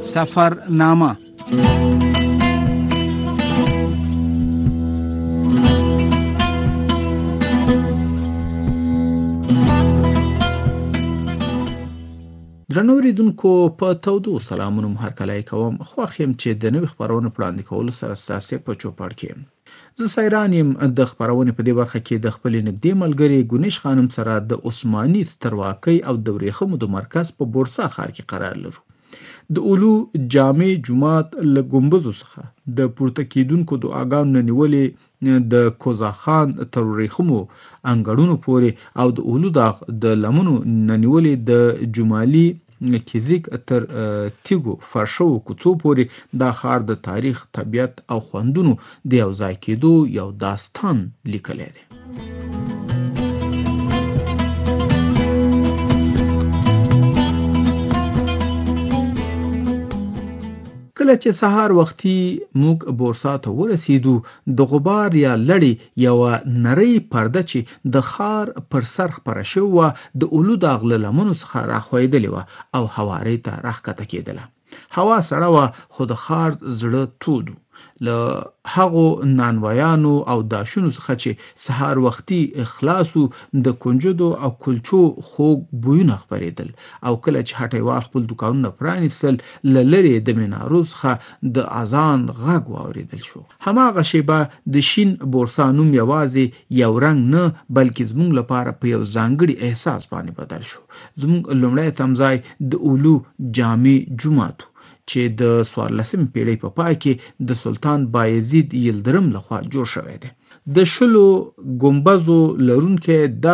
سفرنامه. درنو اوریدونکو په تودو سلامونو هرکلی کوم. خوښ یم چې د نوې خپرونې په وړاندې کولو سره ستاسې په چوپړ کې یم. زه سیران یم د خپرونې په دې برخه کې د خپلې نږدې ملګرې ګونیش خانم سره د عثماني سترواکۍ او د ورېښمو د مرکز په بورسا ښار کې قرار لرو. د اولو جامع جومات له ګمبزو څخه د پورته کېدونکو دعاګانو نه نیولې د کوزاخان تر ورېښمو انګړونو پورې او د اولو داغ د لمنو نه نیولې د جمالي کیزیک تر تیګو فرشو کوڅو پورې دا ښار د تاریخ، طبیعت او خوندونو د یو ځای کېدو یو داستان لیکلی دی. کله چې سهار وختي موږ بورسا ته ورسېدو، د غبار یا لړې یوه نرۍ پرده چې د ښار پر سر خپره شوې وه د اولو داغ له لمنو څخه راښویدلې وه او هوارۍ ته راښکته کېدله. هوا سړه وه خو د ښار زړه تود و. له هغو نانوایانو او داشونو څخه چې سهار وختي خلاصو د کنجدو او کلچو خوږ بویونه خپرېدل او کله چې هټیوال خپل دوکانونه پرانیستل له لرې د منارو څخه د اذان غږ واورېدل شو. هماغه شیبه د شین بورسا نوم یوازې یو رنګ نه بلکې زموږ لپاره په یو ځانګړي احساس باندې بدل شو. زموږ لومړی تمځای د اولو جامع جومات چې د 14مې پیړۍ په پای کې د سلطان بایزید یلدرم لخوا جوړ شوی دی. د 10 ګمبزو لرونکی دا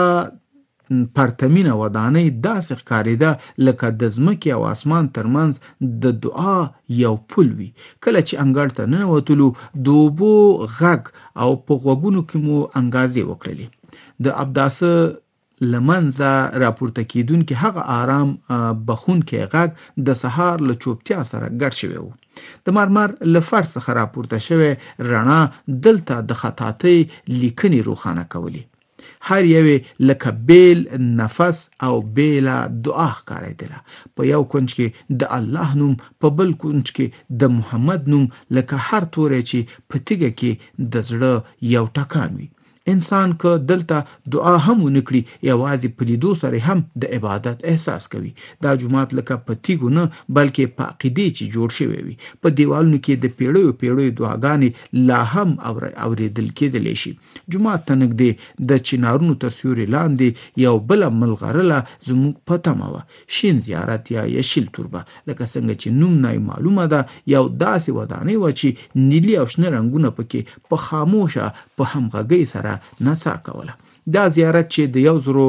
پرتمینه ودانۍ داسې ښکارېده لکه د ځمکې او اسمان ترمنځ د دعا یو پل وي. کله چې انګړ ته ننوتلو د اوبو غږ او په غوږونو کې مو انګازې وکړلې. د ابداسه لمنځه راپورته کېدونکي هغه آرام بخونکی غږ د سهار له چوپتیا سره ګډ شوی و. د مرمر له فرش څخه راپورته شوی رڼا دلته د خطاطۍ لیکنې روښانه کولې. هر یوې لکه بیل نفس او بیله دعا ښکارېدله. په یو کنج کې د الله نوم، په بل کنج کې د محمد نوم، لکه هر توری چې په تیږه کې د زړه یو ټکان وي. انسان که دلته دعا هم ونه کړي یوازې په لیدو سره هم د عبادت احساس کوي. دا جومات لکه په تیږو نه بلکې په عقیدې چې جوړ شوی وي. په دیوالونو کې د پیړیو پیړیو دعاګانې لا هم اورېدل کېدلی شي. جومات ته نږدې د چنارونو تر سیوري لاندې یو بله ملغلره زموږ په تمه وه. شین زیارت یا یشیل توربه لکه څنګه چې نوم نه معلومه ده، یو داسې ودانۍ وه چې نیلي او شنه رنګونه پکې په خاموشه په همغږۍ سره نڅا کوله. دا زیارت چې د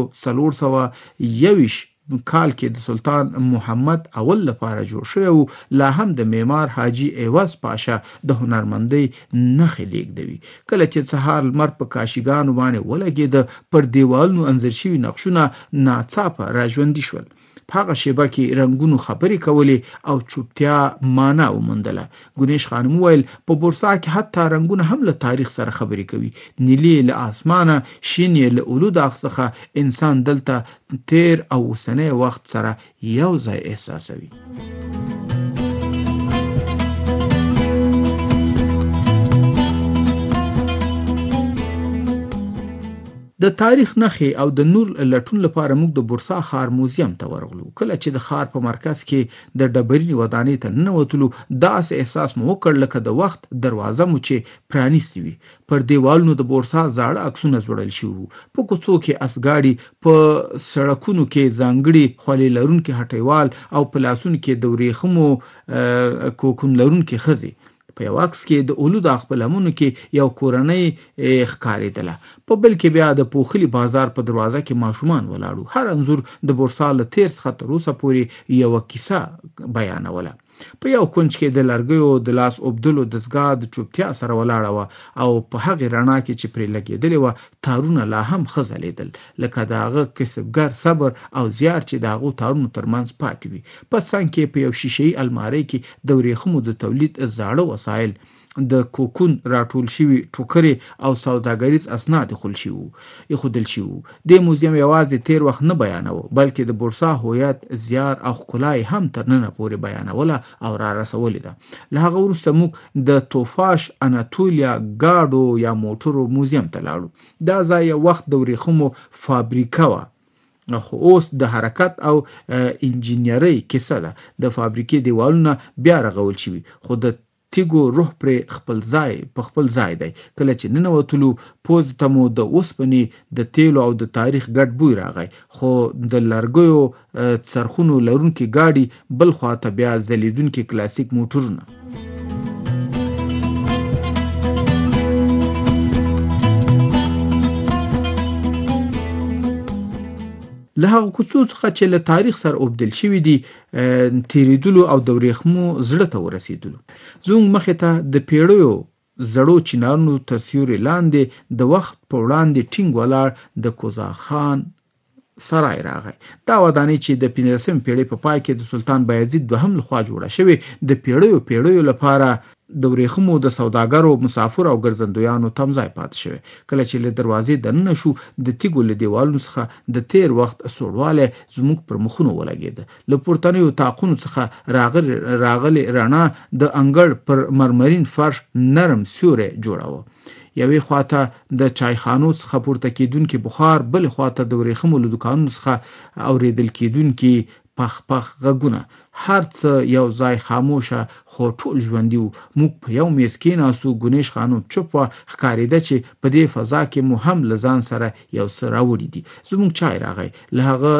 1421 کال کې د سلطان محمد اول لپاره جوړ شوی و، لا هم د معمار حاجي عوض پاشا د هنرمندۍ نښې لیږدوي. کله چې سهار لمر په کاشیګانو باندې ولګېده، پر دیوالونو انځور شوي نقشونه ناڅاپه راژوندي شول. په هغه شیبه کې رنګونو خبرې کولې او چوپتیا معنا وموندله. ګونیش خانم وویل په بورسا کې حتی رنګونه هم له تاریخ سره خبرې کوي. نیلي له آسمانه، شین یې له اولو داغ څخه انسان دلته تیر او اوسنی وخت سره یو ځای احساسوي. د تاریخ نښې او د نور لټون لپاره موږ د بورسا ښار موزیم ته ورغلو. کله چې د ښار په مرکز کې د ډبرینې ودانۍ ته ننوتلو، داسې احساس مو وکړ لکه د وخت دروازه مو چې پرانیستې وي. پر دیوالونو د بورسا زاړه عکسونه ځوړل شوي وو. په کوڅو کې اسګاډي، په سړکونو کې ځانګړي خولۍ لرونکي هټیوال او په لاسونو کې د ورېښمو کوکون لرونکي ښځې. په یو عکس کې د اولو داغ په لمنو کې یو کورنۍ ښکارېدله. په بل کې بیا د پوخلي بازار په دروازه کې ماشومان ولاړو. هر انځور د بورسا له تیر څخه تر اوسه پورې یوه کیسه بیانوله. په یو کنج کې د لرګیو د لاس اوبدلو دستګاه د چوپتیا سره ولاړه وه او په هغې رڼا کې چې پرې لګېدلې وه تارونه لا هم ښه ځلېدل، لکه د هغه کسبګر صبر او زیار چې د هغو تارونو ترمنځ پاتې وي. په څنګ کې په یو شیشه‌یي المارۍ کې د ورېښمو د تولید زاړه وسایل د کوکون راټول شوي ټوکرې او سوداګریز اسناد ایښودل شوي وو. د موزیم یوازې تیر وخت نه بیانوه بلکې د بورسا هویت، زیار او ښکلا یې هم تر ننه پورې بیانوله او را رسولې ده. له هغه وروسته موږ د توفاش اناتولیا ګاډو یا موټرو موزیم ته لاړو. دا ځای یو وخت د ورېښمو فابریکه وه، خو اوس د حرکت او انجینرۍ کیسه ده. د فابریکې دیوالونه بیا رغول شوي خو د تیګو روح پرې په خپل ځای دی. کله چې ننوتلو پوز ته مو د اوسپنې، د تیلو او د تاریخ ګډ بوی راغی، خو د لرګیو څرخونو لرونکي ګاډي، بل خواته بیا ځلیدونکي کلاسیک موټرونه. له هغه کوڅو څخه چې له تاریخ سره اوبدل شوي دي تیریدلو او د ورېښمو زړه ته ورسېدلو. زموږ مخې ته د پیړیو زړو چنارونو تر سیوري لاندې د وخت په وړاندې ټینګ ولاړ د کوزا خان سرای راغی. دا ودانۍ چې د 15مې پیړۍ په پای کې د سلطان بایزید دوهم لخوا جوړه شوې، د پیړیو لپاره د ورېښمو د سوداګرو، مسافر او ګرځندویانو تمځای پاتې شوی. کله چې له دروازې دننه شو، د تیګو له دیوالونو څخه د تیر وخت سوړوالی زموږ پر مخونو ولګېده. له پورتنیو طاقونو څخه راغلې رڼا د انګړ پر مرمرین فرش نرم سیوری جوړاوه. یوې خواته د چایخانو څخه پورته کېدونکي بخار، بلې خواته د ورېښمو له دوکانونو څخه اورېدل کېدونکي پخ غږونه. هر څه یو ځای خاموشه خو ټول ژوندي وو. موږ په یو میز کېناستو. ګنیش خانم چوپ وه، ښکارېده چې په دې فضا کې مو هم له ځان سره یو څه راوړي دي. زموږ چای راغی. له هغه